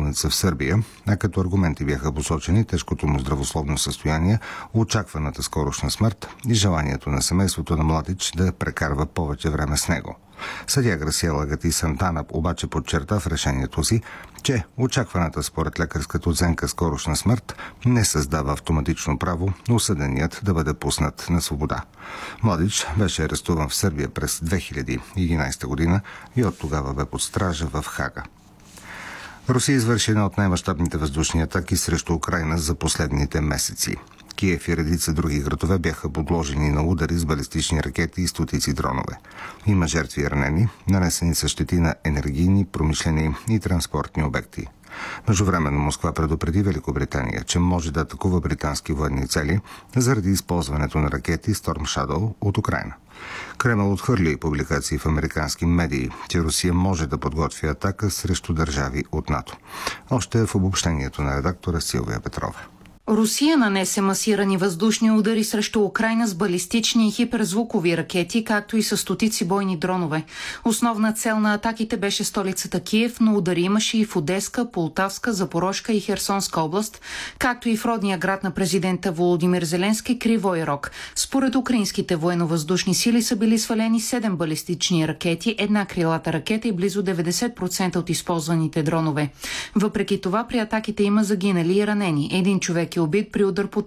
болница в Сърбия, а като аргументи бяха посочени тежкото му здравословно състояние, очакваната скорошна смърт и желанието на семейството на Младич да прекарва повече време с него. Съдия Грасиела Гати Сантана обаче подчерта в решението си, че очакваната според лекарската оценка скорошна смърт не създава автоматично право осъденият да бъде пуснат на свобода. Младич беше арестуван в Сърбия през 2011 година и от тогава бе под стража в Хага. Русия извърши една от най-мащабните въздушни атаки срещу Украйна за последните месеци. Киев и редица други градове бяха подложени на удари с балистични ракети и стотици дронове. Има жертви и ранени, нанесени са щети на енергийни, промишлени и транспортни обекти. Междувременно Москва предупреди Великобритания, че може да атакува британски военни цели заради използването на ракети Storm Shadow от Украйна. Кремъл отхвърли публикации в американски медии, че Русия може да подготви атака срещу държави от НАТО. Още в обобщението на редактора Силвия Петрова. Русия нанесе масирани въздушни удари срещу Украйна с балистични и хиперзвукови ракети, както и с стотици бойни дронове. Основна цел на атаките беше столицата Киев, но удари имаше и в Одеска, Полтавска, Запорожка и Херсонска област, както и в родния град на президента Володимир Зеленски, Кривой Рог. Според украинските военно-въздушни сили са били свалени 7 балистични ракети, една крилата ракета и близо 90% от използваните дронове. Въпреки това при атаките има загинали и ранени. Един човек е убит при удар по